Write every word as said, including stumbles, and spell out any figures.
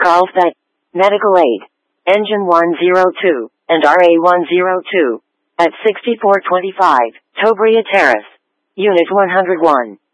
Carlsbad. Medical aid. Engine one oh two, and R A one oh two. At sixty-four twenty-five, Tobria Terrace. Unit one oh one.